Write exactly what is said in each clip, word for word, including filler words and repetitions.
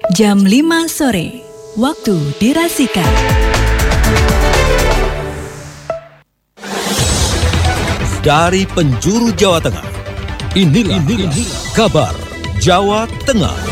Jam lima sore, waktu dirasikan. Dari penjuru Jawa Tengah, inilah, inilah kabar Jawa Tengah.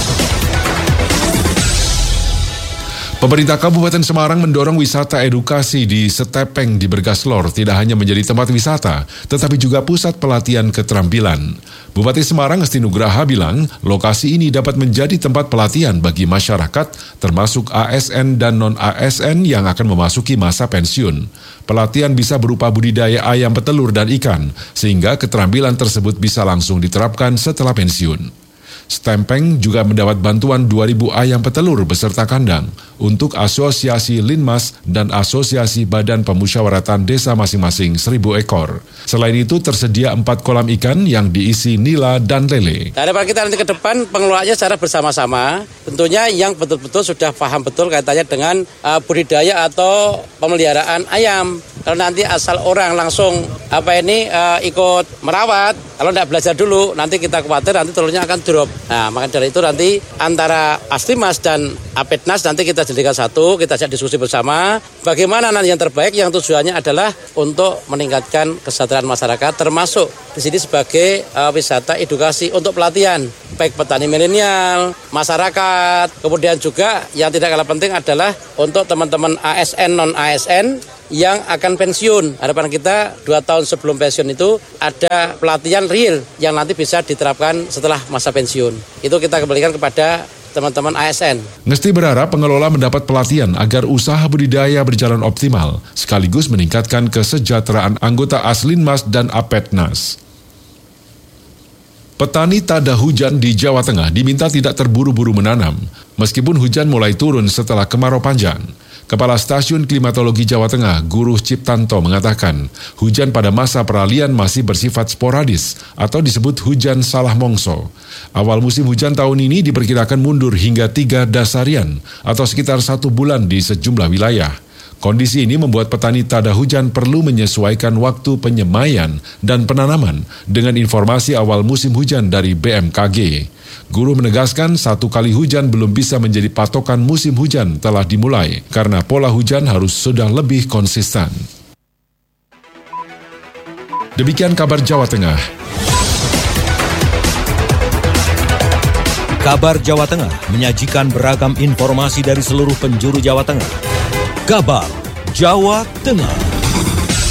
Pemerintah Kabupaten Semarang mendorong wisata edukasi di Setepeng di Bergaslor tidak hanya menjadi tempat wisata, tetapi juga pusat pelatihan keterampilan. Bupati Semarang Ngesti Nugraha bilang, lokasi ini dapat menjadi tempat pelatihan bagi masyarakat, termasuk A S N dan non-A S N yang akan memasuki masa pensiun. Pelatihan bisa berupa budidaya ayam petelur dan ikan, sehingga keterampilan tersebut bisa langsung diterapkan setelah pensiun. Setepeng juga mendapat bantuan dua ribu ayam petelur beserta kandang untuk Asosiasi Linmas dan Asosiasi Badan Pemusyawaratan Desa masing-masing seribu ekor. Selain itu tersedia empat kolam ikan yang diisi nila dan lele. Harapan kita nanti ke depan pengelolaannya secara bersama-sama, tentunya yang betul-betul sudah paham betul kaitannya dengan uh, budidaya atau pemeliharaan ayam. Kalau nanti asal orang langsung apa ini uh, ikut merawat, kalau tidak belajar dulu, nanti kita khawatir nanti telurnya akan drop. Nah, maka dari itu nanti antara Aslimas dan Apetnas nanti kita jadikan satu, kita ajak diskusi bersama. Bagaimana nanti yang terbaik, yang tujuannya adalah untuk meningkatkan kesejahteraan masyarakat, termasuk di sini sebagai uh, wisata edukasi untuk pelatihan, baik petani milenial, masyarakat, kemudian juga yang tidak kalah penting adalah untuk teman-teman A S N, non-A S N, yang akan pensiun. Harapan kita dua tahun sebelum pensiun itu ada pelatihan real yang nanti bisa diterapkan setelah masa pensiun. Itu kita kembalikan kepada teman-teman A S N. Ngesti berharap pengelola mendapat pelatihan agar usaha budidaya berjalan optimal, sekaligus meningkatkan kesejahteraan anggota Aslinmas dan Apetnas. Petani tada hujan di Jawa Tengah diminta tidak terburu-buru menanam, meskipun hujan mulai turun setelah kemarau panjang. Kepala Stasiun Klimatologi Jawa Tengah, Guru Ciptanto mengatakan, hujan pada masa peralihan masih bersifat sporadis atau disebut hujan salah mongso. Awal musim hujan tahun ini diperkirakan mundur hingga tiga dasarian atau sekitar satu bulan di sejumlah wilayah. Kondisi ini membuat petani tada hujan perlu menyesuaikan waktu penyemaian dan penanaman dengan informasi awal musim hujan dari B M K G. Guru menegaskan satu kali hujan belum bisa menjadi patokan musim hujan telah dimulai karena pola hujan harus sudah lebih konsisten. Demikian kabar Jawa Tengah. Kabar Jawa Tengah menyajikan beragam informasi dari seluruh penjuru Jawa Tengah. Kabar Jawa Tengah.